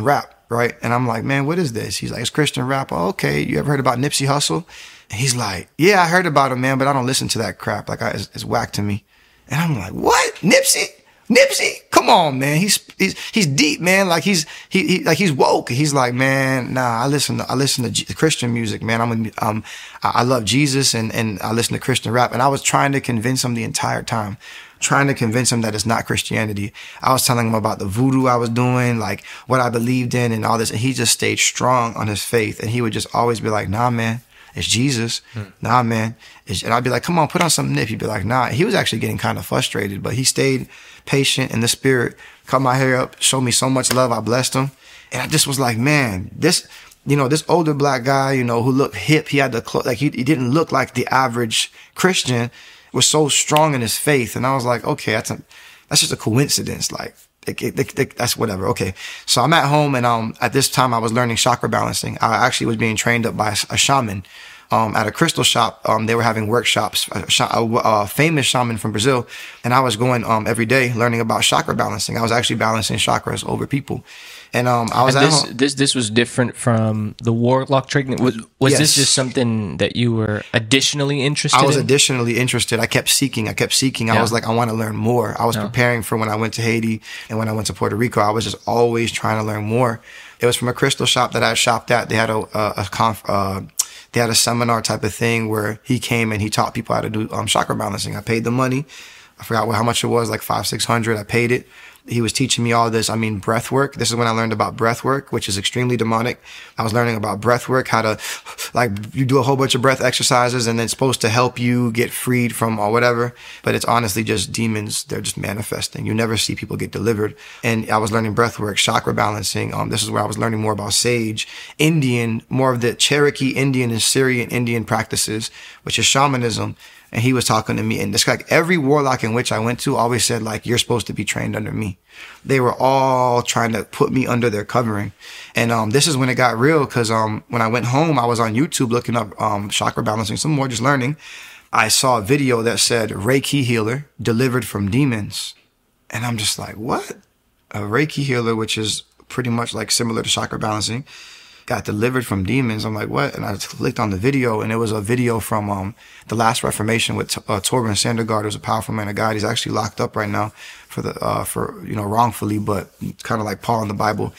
right? And I'm like, man, what is this? He's like, it's Christian rap. Oh, okay. You ever heard about Nipsey Hussle? And he's like, yeah, I heard about him, man, but I don't listen to that crap. Like, I, it's, it's whack to me. And I'm like, what? Nipsey? Nipsey? Come on, man. He's, he's, he's deep, man. Like he's, he, he, like he's woke. He's like, man, nah, I listen to, I listen to G- Christian music, man. I'm, um, I, I love Jesus and, and I listen to Christian rap. And I was trying to convince him the entire time, trying to convince him that it's not Christianity. I was telling him about the voodoo I was doing, like what I believed in and all this. And he just stayed strong on his faith. And he would just always be like, nah, man. It's Jesus. Hmm. Nah, man. It's, and I'd be like, come on, put on some nip. He'd be like, nah. He was actually getting kind of frustrated, but he stayed patient in the spirit, cut my hair up, showed me so much love. I blessed him. And I just was like, man, this, you know, this older black guy, you know, who looked hip, he had the clothes, like he, he didn't look like the average Christian, was so strong in his faith. And I was like, okay, that's a, that's just a coincidence. Like, It, it, it, it, that's whatever. Okay. So I'm at home and, um, at this time I was learning chakra balancing. I actually was being trained up by a, a shaman, um, at a crystal shop. Um, they were having workshops, a, a, a famous shaman from Brazil. And I was going, um, every day learning about chakra balancing. I was actually balancing chakras over people. And, um, I was and at this, home. This, this was different from the warlock training. Was, was Yes. this just something that you were additionally interested in? I was additionally interested. I kept seeking. I kept seeking. I Yeah. was like, I want to learn more. I was Yeah. preparing for when I went to Haiti and when I went to Puerto Rico. I was just always trying to learn more. It was from a crystal shop that I shopped at. They had a, a, a conf, uh, they had a seminar type of thing where he came and he taught people how to do um, chakra balancing. I paid the money. I forgot what, how much it was, like five, six hundred. I paid it. He was teaching me all this. I mean, breath work. This is when I learned about breath work, which is extremely demonic. I was learning about breath work, how to, like, you do a whole bunch of breath exercises and it's supposed to help you get freed from or whatever. But it's honestly just demons. They're just manifesting. You never see people get delivered. And I was learning breath work, chakra balancing. Um, this is where I was learning more about sage, Indian, more of the Cherokee Indian and Syrian Indian practices, which is shamanism. And he was talking to me, and it's like every warlock in which I went to always said, like, you're supposed to be trained under me. They were all trying to put me under their covering. And um, this is when it got real, because um, when I went home, I was on YouTube looking up um, chakra balancing, some more, just learning. I saw a video that said Reiki healer delivered from demons. And I'm just like, what? A Reiki healer, which is pretty much like similar to chakra balancing, got delivered from demons. I'm like, what? And I clicked on the video, and it was a video from um, the Last Reformation with uh, Torben Sandergaard, who's a powerful man of God. He's actually locked up right now for the uh, for you know wrongfully, but kind of like Paul in the Bible.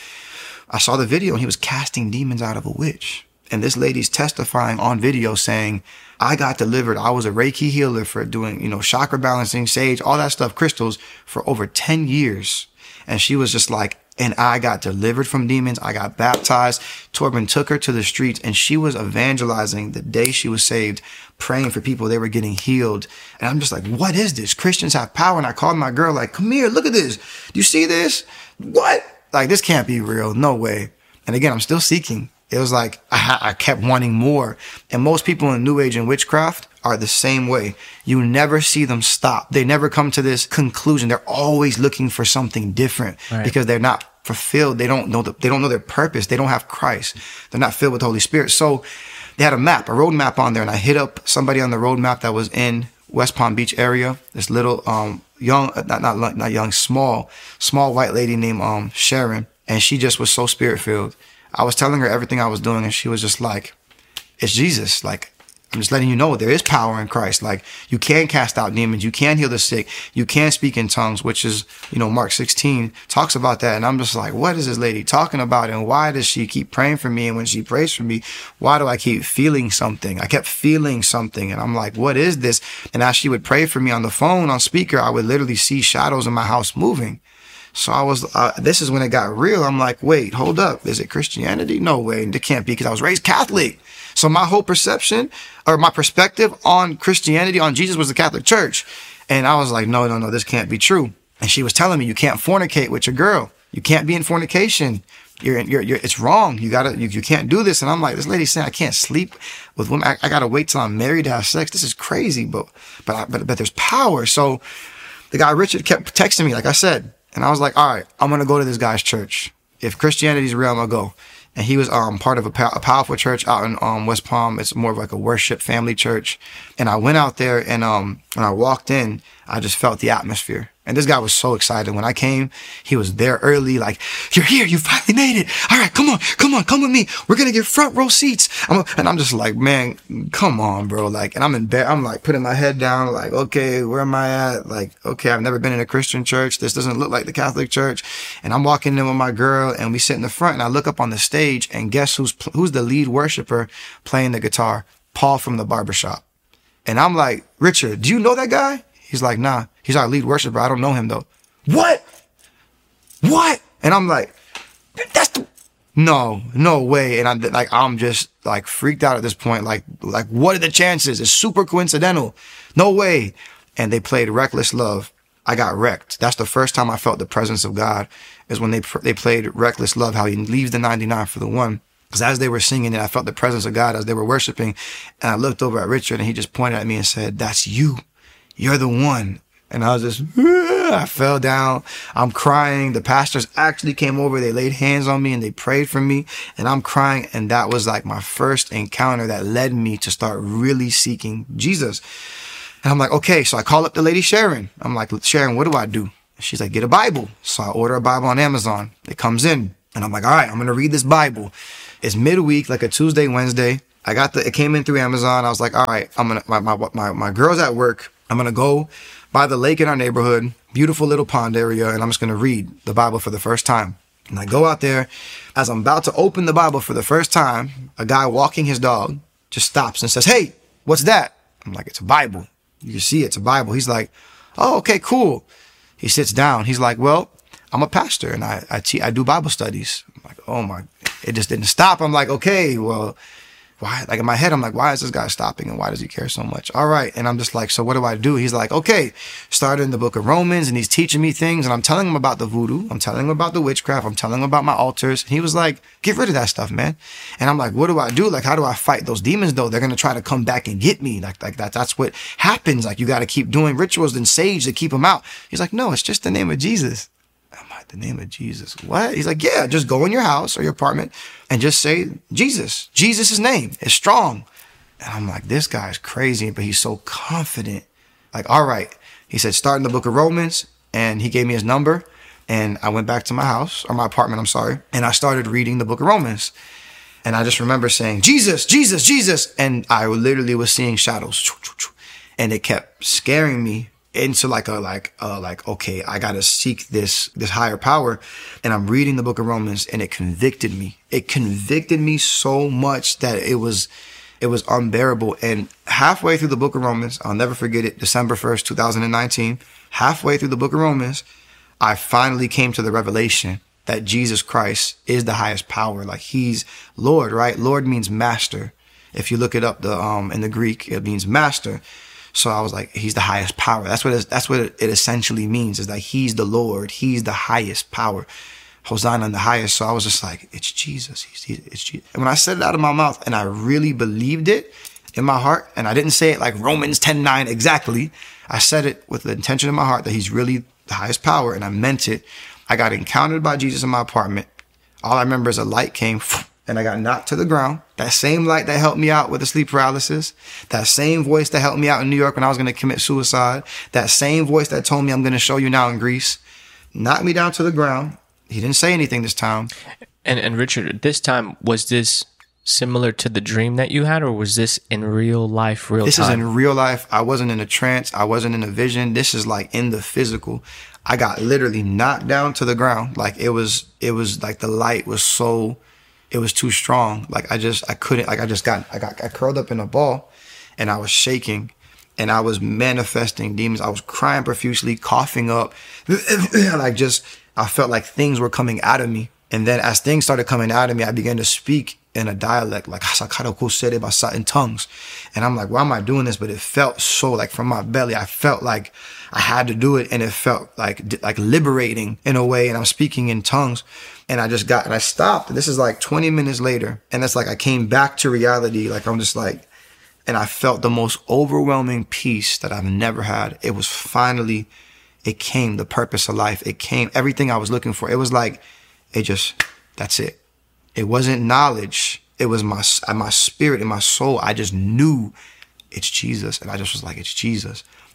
I saw the video, and he was casting demons out of a witch. And this lady's testifying on video saying, I got delivered. I was a Reiki healer for doing, you know, chakra balancing, sage, all that stuff, crystals, for over ten years. And she was just like, and I got delivered from demons. I got baptized. Torben took her to the streets, and she was evangelizing the day she was saved, praying for people. They were getting healed. And I'm just like, what is this? Christians have power. And I called my girl like, come here, look at this. Do you see this? What? Like, this can't be real. No way. And again, I'm still seeking. It was like, I, I kept wanting more. And most people in New Age and witchcraft are the same way. You never see them stop. They never come to this conclusion. They're always looking for something different, right? Because they're not fulfilled. They don't know the, they don't know their purpose. They don't have Christ. They're not filled with the Holy Spirit. So they had a map, a road map on there. And I hit up somebody on the road map that was in West Palm Beach area. This little, um, young, not, not, not young, small, small white lady named, um, Sharon. And she just was so spirit filled. I was telling her everything I was doing, and she was just like, it's Jesus. Like, I'm just letting you know there is power in Christ. Like, you can cast out demons. You can heal the sick. You can speak in tongues, which is, you know, Mark sixteen talks about that. And I'm just like, what is this lady talking about? And why does she keep praying for me? And when she prays for me, why do I keep feeling something? I kept feeling something. And I'm like, what is this? And as she would pray for me on the phone, on speaker, I would literally see shadows in my house moving. So I was, uh, this is when it got real. I'm like, wait, hold up. Is it Christianity? No way. It can't be, because I was raised Catholic. So my whole perception or my perspective on Christianity, on Jesus, was the Catholic Church. And I was like, no, no, no, this can't be true. And she was telling me, you can't fornicate with your girl. You can't be in fornication. You're, you're, you're, it's wrong. You gotta, you, you can't do this. And I'm like, this lady's saying I can't sleep with women. I, I gotta wait till I'm married to have sex. This is crazy, but, but, I, but, but there's power. So the guy, Richard, kept texting me, like I said. And I was like, all right, I'm going to go to this guy's church. If Christianity is real, I'm going to go. And he was um part of a, a powerful church out in um West Palm. It's more of like a worship family church. And I went out there, and um when I walked in, I just felt the atmosphere. And this guy was so excited. When I came, he was there early, like, you're here, you finally made it. All right, come on, come on, come with me. We're going to get front row seats. I'm, and I'm just like, man, come on, bro. Like, and I'm in bed. I'm like putting my head down, like, okay, where am I at? Like, okay, I've never been in a Christian church. This doesn't look like the Catholic church. And I'm walking in with my girl and we sit in the front and I look up on the stage and guess who's, who's the lead worshiper playing the guitar? Paul from the barbershop. And I'm like, Richard, do you know that guy? He's like, nah, he's our lead worshiper. I don't know him though. What? What? And I'm like, that's the, no, no way. And I'm like, I'm just like freaked out at this point. Like, like what are the chances? It's super coincidental. No way. And they played Reckless Love. I got wrecked. That's the first time I felt the presence of God is when they, they played Reckless Love, how he leaves the ninety-nine for the one. Because as they were singing it, I felt the presence of God as they were worshiping. And I looked over at Richard and he just pointed at me and said, that's you. You're the one. And I was just, I fell down. I'm crying. The pastors actually came over. They laid hands on me and they prayed for me. And I'm crying. And that was like my first encounter that led me to start really seeking Jesus. And I'm like, okay. So I call up the lady Sharon. I'm like, Sharon, what do I do? She's like, get a Bible. So I order a Bible on Amazon. It comes in. And I'm like, all right, I'm going to read this Bible. It's midweek, like a Tuesday, Wednesday. I got the, it came in through Amazon. I was like, all right, I'm going to, my, my, my, my girl's at work. I'm going to go by the lake in our neighborhood, beautiful little pond area, and I'm just going to read the Bible for the first time. And I go out there. As I'm about to open the Bible for the first time, a guy walking his dog just stops and says, hey, what's that? I'm like, it's a Bible. You can see it's a Bible. He's like, oh, okay, cool. He sits down. He's like, well, I'm a pastor and I I, te- I do Bible studies. I'm like, oh my, it just didn't stop. I'm like, okay, well, why? Like in my head, I'm like, why is this guy stopping and why does he care so much? All right. And I'm just like, so what do I do? He's like, okay, started in the book of Romans and he's teaching me things and I'm telling him about the voodoo. I'm telling him about the witchcraft. I'm telling him about my altars. And he was like, get rid of that stuff, man. And I'm like, what do I do? Like, how do I fight those demons though? They're going to try to come back and get me. Like, like that, that's what happens. Like you got to keep doing rituals and sage to keep them out. He's like, no, it's just the name of Jesus. I'm like, the name of Jesus. What? He's like, yeah, just go in your house or your apartment and just say Jesus. Jesus' name is strong. And I'm like, this guy's crazy, but he's so confident. Like, all right. He said, start in the book of Romans. And he gave me his number. And I went back to my house or my apartment, I'm sorry. And I started reading the book of Romans. And I just remember saying, Jesus, Jesus, Jesus. And I literally was seeing shadows. And it kept scaring me into like a, like, uh, like, okay, I got to seek this, this higher power. And I'm reading the book of Romans and it convicted me. It convicted me so much that it was, it was unbearable. And halfway through the book of Romans, I'll never forget it, December first, two thousand nineteen, halfway through the book of Romans, I finally came to the revelation that Jesus Christ is the highest power. Like he's Lord, right? Lord means master. If you look it up, the, um, in the Greek, it means master. So I was like, he's the highest power. That's what it, that's what it essentially means, is that he's the Lord. He's the highest power. Hosanna in the highest. So I was just like, it's Jesus. He's, he, it's Jesus. And when I said it out of my mouth and I really believed it in my heart, and I didn't say it like Romans ten nine exactly. I said it with the intention in my heart that he's really the highest power. And I meant it. I got encountered by Jesus in my apartment. All I remember is a light came and I got knocked to the ground. That same light that helped me out with the sleep paralysis, that same voice that helped me out in New York when I was going to commit suicide, that same voice that told me I'm going to show you now in Greece, knocked me down to the ground. He didn't say anything this time. And and Richard, this time, was this similar to the dream that you had, or was this in real life, real this time? This is in real life. I wasn't in a trance. I wasn't in a vision. This is like in the physical. I got literally knocked down to the ground. Like it was, it was like the light was so, it was too strong. Like I just, I couldn't, like I just got, I got, I curled up in a ball and I was shaking and I was manifesting demons. I was crying profusely, coughing up, like just, I felt like things were coming out of me. And then as things started coming out of me, I began to speak in a dialect, like in tongues. And I'm like, why am I doing this? But it felt so like from my belly, I felt like I had to do it. And it felt like, like liberating in a way. And I'm speaking in tongues and I just got, and I stopped. This is like twenty minutes later. And it's like, I came back to reality. Like I'm just like, and I felt the most overwhelming peace that I've never had. It was finally, it came, the purpose of life. It came, everything I was looking for. It was like, it just, that's it. It wasn't knowledge. It was my, my spirit and my soul. I just knew it's Jesus. And I just was like, it's Jesus.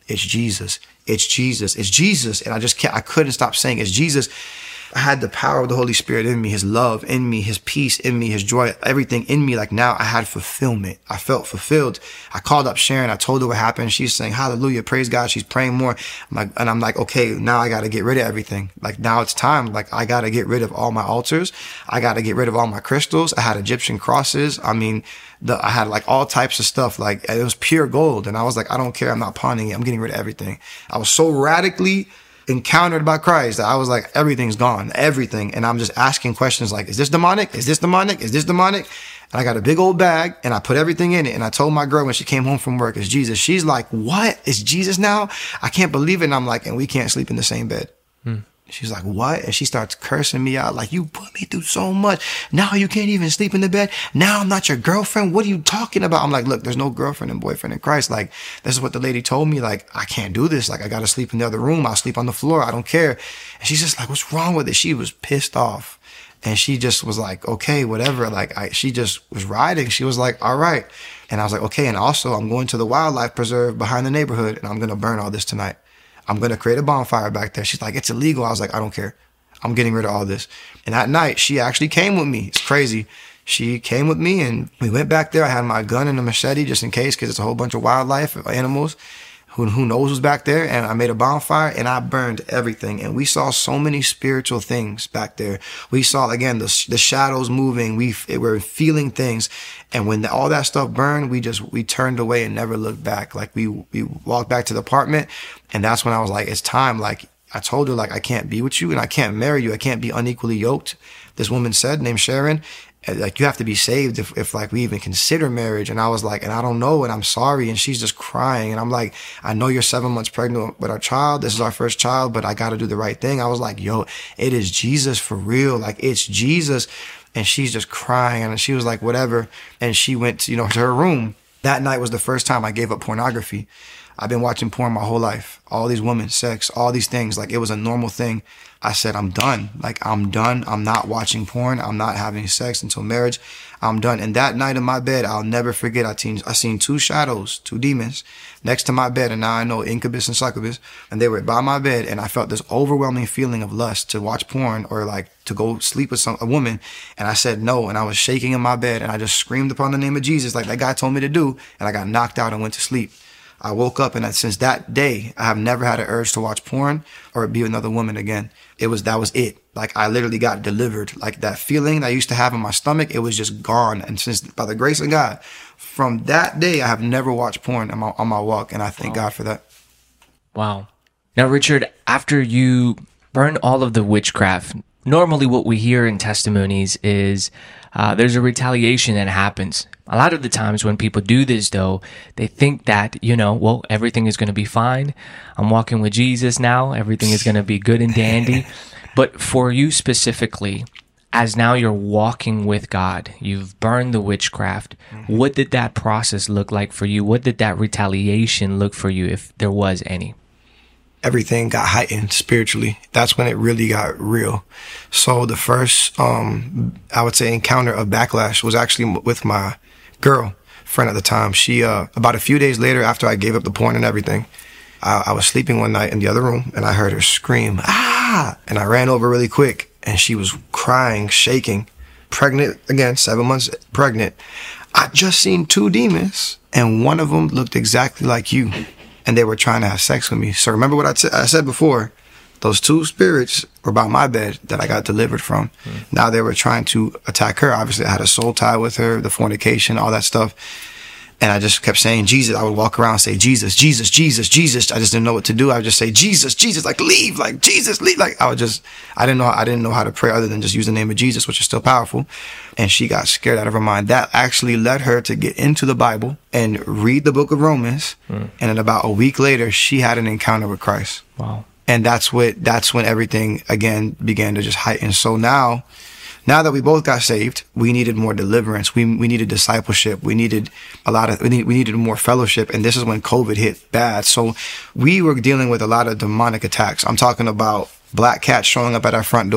it's Jesus, it's Jesus, it's Jesus. And I just can't, I couldn't stop saying it's Jesus. I had the power of the Holy Spirit in me, his love in me, his peace in me, his joy, everything in me. Like now I had fulfillment. I felt fulfilled. I called up Sharon. I told her what happened. She's saying, hallelujah, praise God. She's praying more. I'm like, and I'm like, okay, now I got to get rid of everything. Like now it's time. Like I got to get rid of all my altars. I got to get rid of all my crystals. I had Egyptian crosses. I mean, the, I had like all types of stuff. Like it was pure gold. And I was like, I don't care. I'm not pawning it. I'm getting rid of everything. I was so radically encountered by Christ that I was like, everything's gone, everything. And I'm just asking questions like, is this demonic? Is this demonic? Is this demonic? And I got a big old bag and I put everything in it. And I told my girl when she came home from work, it's Jesus. She's like, what? It's Jesus now? I can't believe it. And I'm like, and we can't sleep in the same bed. Hmm. She's like, what? And she starts cursing me out like, you put me through so much. Now you can't even sleep in the bed. Now I'm not your girlfriend. What are you talking about? I'm like, look, there's no girlfriend and boyfriend in Christ. Like, this is what the lady told me. Like, I can't do this. Like, I got to sleep in the other room. I'll sleep on the floor. I don't care. And she's just like, what's wrong with it? She was pissed off. And she just was like, okay, whatever. Like, I, she just was riding. She was like, all right. And I was like, okay. And also, I'm going to the wildlife preserve behind the neighborhood and I'm going to burn all this tonight. I'm going to create a bonfire back there. She's like, it's illegal. I was like, I don't care. I'm getting rid of all this. And that night, she actually came with me. It's crazy. She came with me and we went back there. I had my gun and a machete just in case, because it's a whole bunch of wildlife, animals. Who, who knows who's back there? And I made a bonfire and I burned everything. And we saw so many spiritual things back there. We saw, again, the, the shadows moving. We were feeling things. And when the, all that stuff burned, we just, we turned away and never looked back. Like we, we walked back to the apartment. And that's when I was like, it's time. Like I told her, like, I can't be with you and I can't marry you. I can't be unequally yoked. This woman said, named Sharon, like, you have to be saved if, if like we even consider marriage. And I was like, and I don't know, and I'm sorry. And she's just crying. And I'm like, I know you're seven months pregnant with our child. This is our first child, but I got to do the right thing. I was like, yo, it is Jesus for real. Like, it's Jesus. And she's just crying. And she was like, whatever. And she went to, you know, to her room. That night was the first time I gave up pornography. I've been watching porn my whole life. All these women, sex, all these things. Like, it was a normal thing. I said, I'm done. Like, I'm done. I'm not watching porn. I'm not having sex until marriage. I'm done. And that night in my bed, I'll never forget. I seen, I seen two shadows, two demons next to my bed. And now I know incubus and succubus. And they were by my bed. And I felt this overwhelming feeling of lust to watch porn or like to go sleep with some a woman. And I said no. And I was shaking in my bed. And I just screamed upon the name of Jesus like that guy told me to do. And I got knocked out and went to sleep. I woke up, and since that day, I have never had an urge to watch porn or be with another woman again. It was, that was it. Like, I literally got delivered. Like, that feeling that I used to have in my stomach, it was just gone. And since, by the grace of God, from that day, I have never watched porn on my, on my walk, and I thank wow. God for that. Wow. Now, Richard, after you burn all of the witchcraft, normally what we hear in testimonies is uh, there's a retaliation that happens. A lot of the times when people do this, though, they think that, you know, well, everything is going to be fine. I'm walking with Jesus now. Everything is going to be good and dandy. But for you specifically, as now you're walking with God, you've burned the witchcraft. Mm-hmm. What did that process look like for you? What did that retaliation look for you, if there was any? Everything got heightened spiritually. That's when it really got real. So the first, um, I would say, encounter of backlash was actually with my girl friend at the time. She, uh, about a few days later, after I gave up the porn and everything, I, I was sleeping one night in the other room and I heard her scream, ah! And I ran over really quick and she was crying, shaking, pregnant again, seven months pregnant. I just seen two demons and one of them looked exactly like you. And they were trying to have sex with me. So remember what I, t- I said before, those two spirits were by my bed that I got delivered from. Mm. Now they were trying to attack her. Obviously I had a soul tie with her, the fornication, all that stuff. And I just kept saying Jesus. I would walk around and say, Jesus, Jesus, Jesus, Jesus. I just didn't know what to do. I would just say, Jesus, Jesus, like leave, like Jesus, leave. Like I would just, I didn't know, I didn't know how to pray other than just use the name of Jesus, which is still powerful. And she got scared out of her mind. That actually led her to get into the Bible and read the book of Romans. Mm. And then about a week later, she had an encounter with Christ. Wow. And that's what, that's when everything again began to just heighten. So now, Now that we both got saved, we needed more deliverance. We we needed discipleship. We needed a lot of, we, need, we needed more fellowship. And this is when COVID hit bad. So we were dealing with a lot of demonic attacks. I'm talking about black cats showing up at our front door.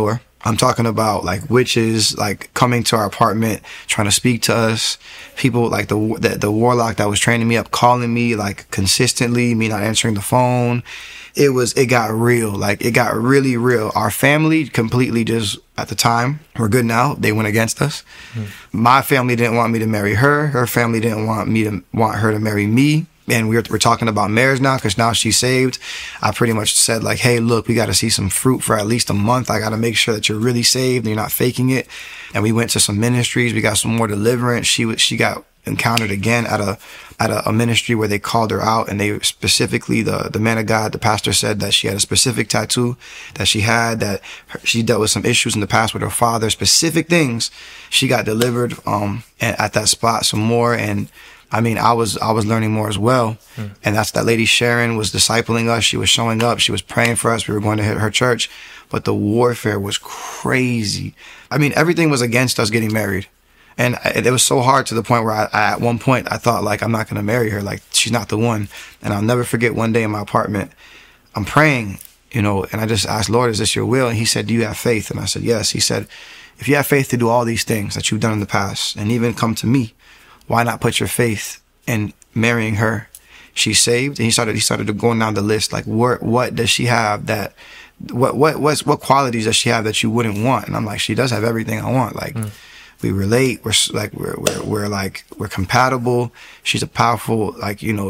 I'm talking about like witches, like coming to our apartment, trying to speak to us. People like the, the the warlock that was training me up, calling me like consistently, me not answering the phone. It was, it got real. Like it got really real. Our family completely just, at the time, we're good now. They went against us. Mm. My family didn't want me to marry her. Her family didn't want me to want her to marry me. And we're, we're talking about marriage now because now she's saved. I pretty much said like, hey, look, we got to see some fruit for at least a month. I got to make sure that you're really saved and you're not faking it. And we went to some ministries. We got some more deliverance. She was, she got encountered again at a at a, a ministry where they called her out, and they specifically, the the man of God, the pastor, said that she had a specific tattoo that she had, that her, she dealt with some issues in the past with her father, specific things. She got delivered um at that spot some more, and I mean, I was I was learning more as well. Hmm. And that's that lady Sharon was discipling us. She was showing up. She was praying for us. We were going to hit her church, but the warfare was crazy. I mean, everything was against us getting married. And it was so hard to the point where I, I, at one point, I thought, like, I'm not going to marry her. Like, she's not the one. And I'll never forget one day in my apartment, I'm praying, you know, and I just asked, Lord, is this your will? And he said, do you have faith? And I said, yes. He said, if you have faith to do all these things that you've done in the past and even come to me, why not put your faith in marrying her? She's saved. And he started, he started going down the list. Like, what, what does she have that, what, what, what's, what qualities does she have that you wouldn't want? And I'm like, she does have everything I want. Like, mm. we relate. We're like, we're, we're, we're like, we're compatible. She's a powerful, like, you know,